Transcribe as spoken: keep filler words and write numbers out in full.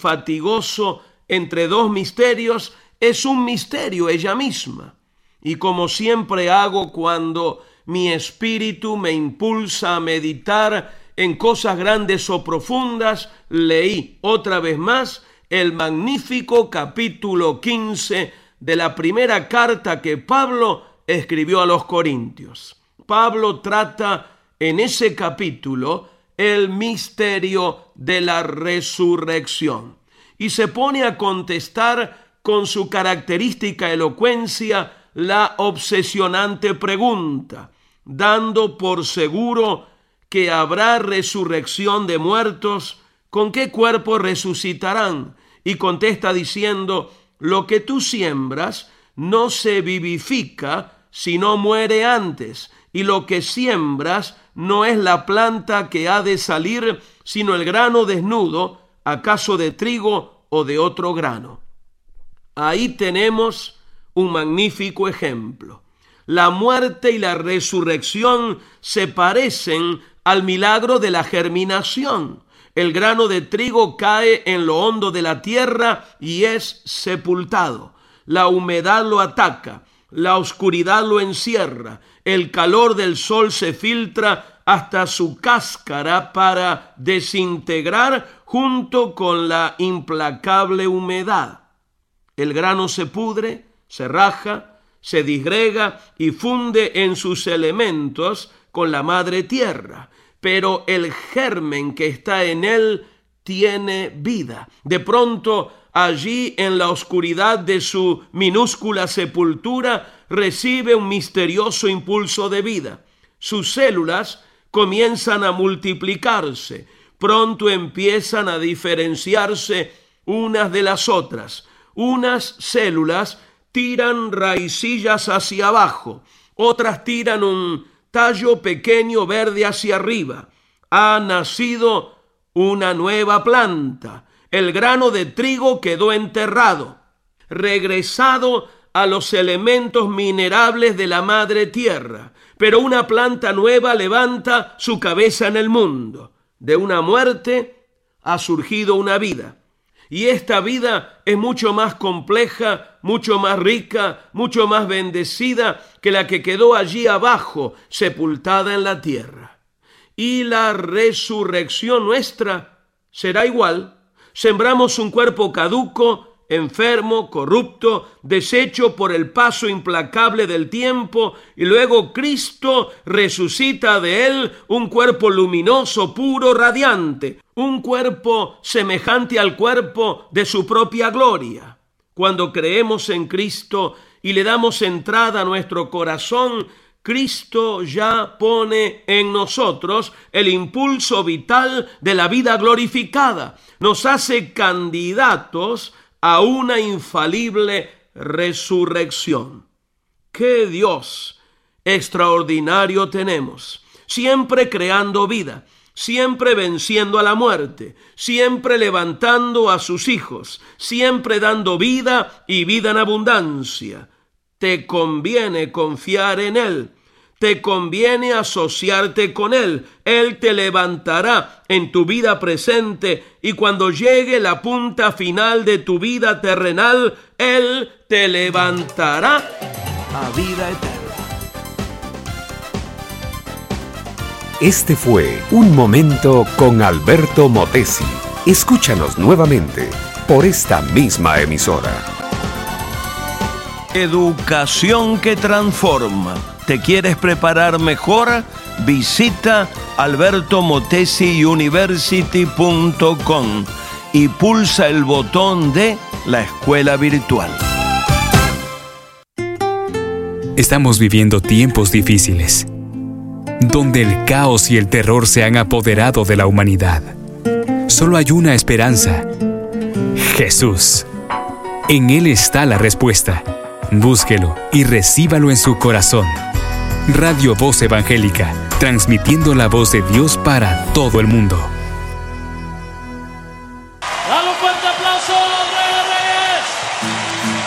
fatigoso entre dos misterios, es un misterio ella misma. Y como siempre hago cuando mi espíritu me impulsa a meditar en cosas grandes o profundas, leí otra vez más el magnífico capítulo quince de la primera carta que Pablo escribió a los Corintios. Pablo trata en ese capítulo el misterio de la resurrección y se pone a contestar con su característica elocuencia la obsesionante pregunta, dando por seguro que habrá resurrección de muertos, ¿con qué cuerpo resucitarán? Y contesta diciendo, lo que tú siembras no se vivifica, sino muere antes, y lo que siembras no es la planta que ha de salir, sino el grano desnudo, acaso de trigo o de otro grano. Ahí tenemos un magnífico ejemplo. La muerte y la resurrección se parecen al milagro de la germinación. El grano de trigo cae en lo hondo de la tierra y es sepultado. La humedad lo ataca, la oscuridad lo encierra, el calor del sol se filtra hasta su cáscara para desintegrar junto con la implacable humedad. El grano se pudre, se raja, se disgrega y funde en sus elementos con la madre tierra, pero el germen que está en él tiene vida. De pronto, allí en la oscuridad de su minúscula sepultura, recibe un misterioso impulso de vida. Sus células comienzan a multiplicarse, pronto empiezan a diferenciarse unas de las otras. Unas células tiran raicillas hacia abajo, otras tiran un tallo pequeño verde hacia arriba. Ha nacido una nueva planta. El grano de trigo quedó enterrado, regresado a los elementos minerables de la madre tierra, pero una planta nueva levanta su cabeza en el mundo. De una muerte ha surgido una vida. Y esta vida es mucho más compleja, mucho más rica, mucho más bendecida que la que quedó allí abajo, sepultada en la tierra. Y la resurrección nuestra será igual. Sembramos un cuerpo caduco, enfermo, corrupto, deshecho por el paso implacable del tiempo, y luego Cristo resucita de él un cuerpo luminoso, puro, radiante, un cuerpo semejante al cuerpo de su propia gloria. Cuando creemos en Cristo y le damos entrada a nuestro corazón, Cristo ya pone en nosotros el impulso vital de la vida glorificada. Nos hace candidatos a una infalible resurrección. ¡Qué Dios extraordinario tenemos! Siempre creando vida, siempre venciendo a la muerte, siempre levantando a sus hijos, siempre dando vida y vida en abundancia. Te conviene confiar en Él. Te conviene asociarte con Él. Él te levantará en tu vida presente y cuando llegue la punta final de tu vida terrenal, Él te levantará a vida eterna. Este fue Un Momento con Alberto Motesi. Escúchanos nuevamente por esta misma emisora. Educación que transforma. ¿Te quieres preparar mejor? Visita alberto motesi university punto com y pulsa el botón de la escuela virtual. Estamos viviendo tiempos difíciles, donde el caos y el terror se han apoderado de la humanidad. Solo hay una esperanza: Jesús. En Él está la respuesta. Búsquelo y recíbalo en su corazón. Radio Voz Evangélica, transmitiendo la voz de Dios para todo el mundo.